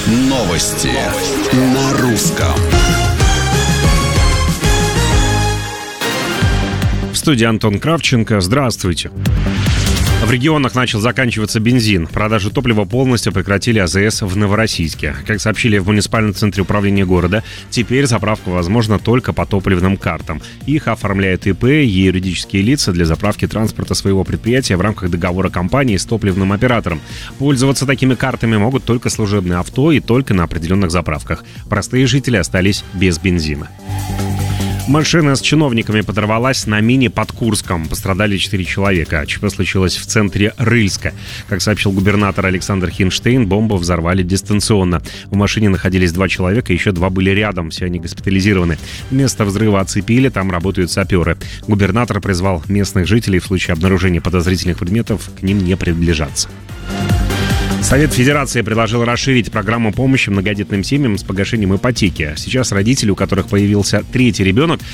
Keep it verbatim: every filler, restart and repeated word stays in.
Новости на русском. В студии Антон Кравченко. Здравствуйте. В регионах начал заканчиваться бензин. Продажу топлива полностью прекратили АЗС в Новороссийске. Как сообщили в муниципальном центре управления города, теперь заправка возможна только по топливным картам. Их оформляют ИП и юридические лица для заправки транспорта своего предприятия в рамках договора компании с топливным оператором. Пользоваться такими картами могут только служебные авто и только на определенных заправках. Простые жители остались без бензина. Машина с чиновниками подорвалась на мине под Курском. Пострадали четыре человека. ЧП случилось в центре Рыльска. Как сообщил губернатор Александр Хинштейн, бомбу взорвали дистанционно. В машине находились два человека, еще два были рядом. Все они госпитализированы. Место взрыва оцепили, там работают саперы. Губернатор призвал местных жителей в случае обнаружения подозрительных предметов к ним не приближаться. Совет Федерации предложил расширить программу помощи многодетным семьям с погашением ипотеки. Сейчас родители, у которых появился третий ребенок,